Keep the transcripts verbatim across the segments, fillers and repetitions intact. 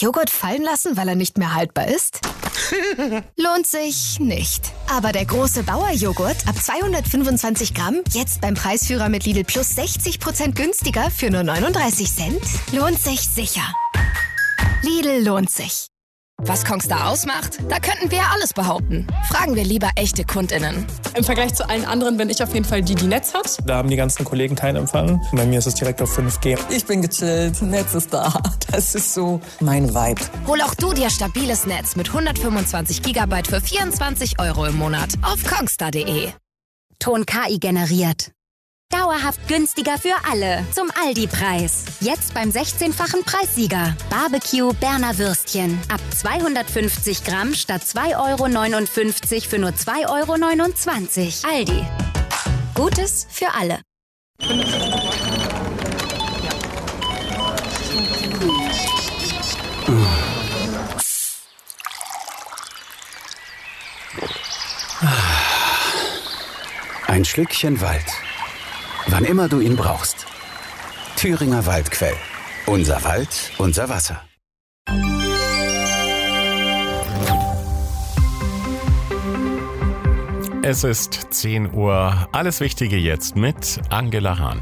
Joghurt fallen lassen, weil er nicht mehr haltbar ist? Lohnt sich nicht. Aber der große Bauer-Joghurt ab zweihundertfünfundzwanzig Gramm, jetzt beim Preisführer mit Lidl Plus sechzig Prozent günstiger für nur neununddreißig Cent, lohnt sich sicher. Lidl lohnt sich. Was Kongstar ausmacht? Da könnten wir ja alles behaupten. Fragen wir lieber echte KundInnen. Im Vergleich zu allen anderen bin ich auf jeden Fall die, die Netz hat. Da haben die ganzen Kollegen keinen Empfang. Bei mir ist es direkt auf fünf G. Ich bin gechillt, Netz ist da. Das ist so mein Vibe. Hol auch du dir stabiles Netz mit hundertfünfundzwanzig Gigabyte für vierundzwanzig Euro im Monat auf kongstar punkt de. Ton K I generiert. Dauerhaft günstiger für alle. Zum Aldi-Preis. Jetzt beim sechzehnfachen Preissieger. Barbecue Berner Würstchen. Ab zweihundertfünfzig Gramm statt zwei Euro neunundfünfzig für nur zwei Euro neunundzwanzig. Aldi. Gutes für alle. Ein Schlückchen Wald. Wann immer du ihn brauchst. Thüringer Waldquell. Unser Wald, unser Wasser. Es ist zehn Uhr. Alles Wichtige jetzt mit Angela Hahn.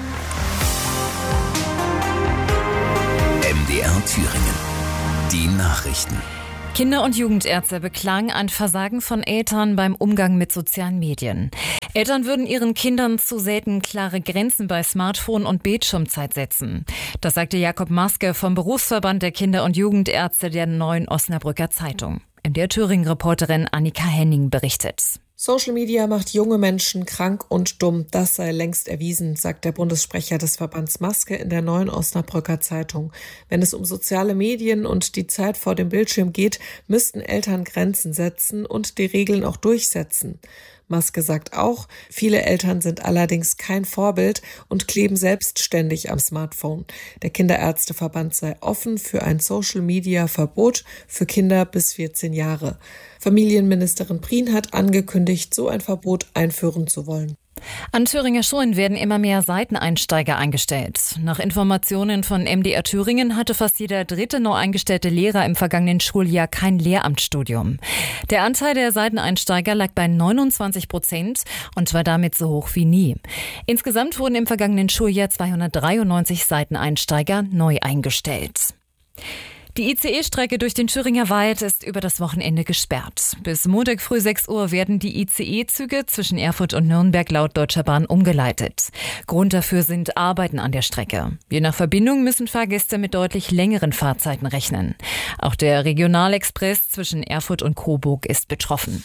M D R Thüringen. Die Nachrichten. Kinder- und Jugendärzte beklagen ein Versagen von Eltern beim Umgang mit sozialen Medien. Eltern würden ihren Kindern zu selten klare Grenzen bei Smartphone und Bildschirmzeit setzen. Das sagte Jakob Maske vom Berufsverband der Kinder- und Jugendärzte der Neuen Osnabrücker Zeitung. M D R Thüringen-Reporterin Annika Henning berichtet. Social Media macht junge Menschen krank und dumm. Das sei längst erwiesen, sagt der Bundessprecher des Verbands Maske in der Neuen Osnabrücker Zeitung. Wenn es um soziale Medien und die Zeit vor dem Bildschirm geht, müssten Eltern Grenzen setzen und die Regeln auch durchsetzen. Maske sagt auch, viele Eltern sind allerdings kein Vorbild und kleben selbstständig am Smartphone. Der Kinderärzteverband sei offen für ein Social-Media-Verbot für Kinder bis vierzehn Jahre. Familienministerin Prien hat angekündigt, so ein Verbot einführen zu wollen. An Thüringer Schulen werden immer mehr Seiteneinsteiger eingestellt. Nach Informationen von M D R Thüringen hatte fast jeder dritte neu eingestellte Lehrer im vergangenen Schuljahr kein Lehramtsstudium. Der Anteil der Seiteneinsteiger lag bei neunundzwanzig Prozent und war damit so hoch wie nie. Insgesamt wurden im vergangenen Schuljahr zweihundertdreiundneunzig Seiteneinsteiger neu eingestellt. Die I C E-Strecke durch den Thüringer Wald ist über das Wochenende gesperrt. Bis Montag früh sechs Uhr werden die I C E-Züge zwischen Erfurt und Nürnberg laut Deutscher Bahn umgeleitet. Grund dafür sind Arbeiten an der Strecke. Je nach Verbindung müssen Fahrgäste mit deutlich längeren Fahrzeiten rechnen. Auch der Regionalexpress zwischen Erfurt und Coburg ist betroffen.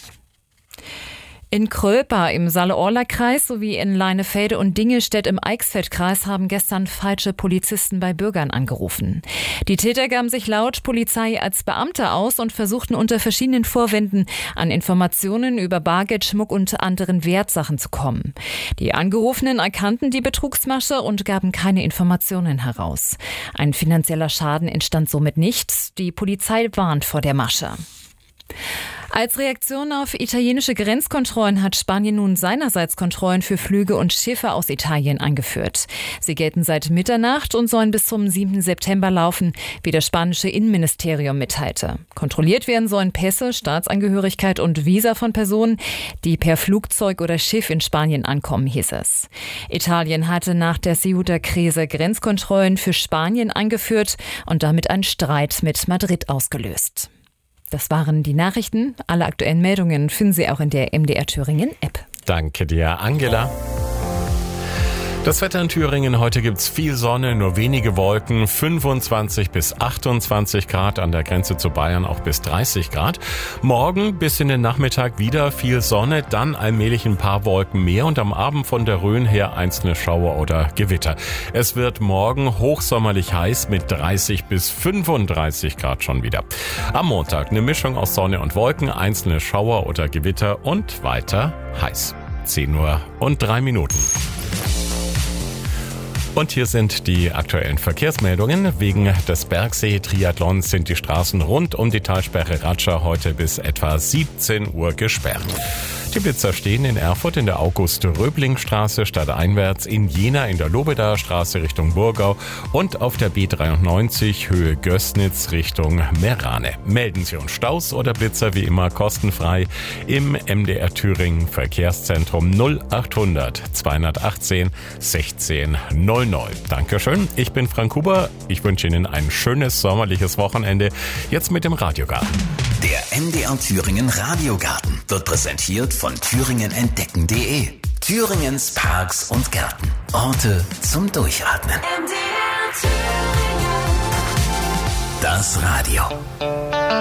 In Kröper im Saale-Orla-Kreis sowie in Leinefelde und Dingelstedt im Eichsfeld-Kreis haben gestern falsche Polizisten bei Bürgern angerufen. Die Täter gaben sich laut Polizei als Beamte aus und versuchten unter verschiedenen Vorwänden an Informationen über Bargeld, Schmuck und anderen Wertsachen zu kommen. Die Angerufenen erkannten die Betrugsmasche und gaben keine Informationen heraus. Ein finanzieller Schaden entstand somit nicht. Die Polizei warnt vor der Masche. Als Reaktion auf italienische Grenzkontrollen hat Spanien nun seinerseits Kontrollen für Flüge und Schiffe aus Italien eingeführt. Sie gelten seit Mitternacht und sollen bis zum siebten September laufen, wie das spanische Innenministerium mitteilte. Kontrolliert werden sollen Pässe, Staatsangehörigkeit und Visa von Personen, die per Flugzeug oder Schiff in Spanien ankommen, hieß es. Italien hatte nach der Ceuta-Krise Grenzkontrollen für Spanien eingeführt und damit einen Streit mit Madrid ausgelöst. Das waren die Nachrichten. Alle aktuellen Meldungen finden Sie auch in der M D R Thüringen App. Danke dir, Angela. Das Wetter in Thüringen, heute gibt's viel Sonne, nur wenige Wolken, fünfundzwanzig bis achtundzwanzig Grad, an der Grenze zu Bayern auch bis dreißig Grad. Morgen bis in den Nachmittag wieder viel Sonne, dann allmählich ein paar Wolken mehr und am Abend von der Rhön her einzelne Schauer oder Gewitter. Es wird morgen hochsommerlich heiß mit dreißig bis fünfunddreißig Grad schon wieder. Am Montag eine Mischung aus Sonne und Wolken, einzelne Schauer oder Gewitter und weiter heiß. zehn Uhr und drei Minuten. Und hier sind die aktuellen Verkehrsmeldungen. Wegen des Bergsee-Triathlons sind die Straßen rund um die Talsperre Ratscha heute bis etwa siebzehn Uhr gesperrt. Die Blitzer stehen in Erfurt in der August-Röbling-Straße stadteinwärts, in Jena in der Lobedaer Straße Richtung Burgau und auf der B dreiundneunzig Höhe Gößnitz Richtung Merane. Melden Sie uns Staus oder Blitzer wie immer kostenfrei im M D R Thüringen Verkehrszentrum null achthundert zweihundertachtzehn sechzehn null null. Dankeschön, ich bin Frank Huber. Ich wünsche Ihnen ein schönes sommerliches Wochenende. Jetzt mit dem Radiogarten. Der M D R Thüringen Radiogarten wird präsentiert von thüringen entdecken punkt de. Thüringens Parks und Gärten. Orte zum Durchatmen. M D R Thüringen. Das Radio.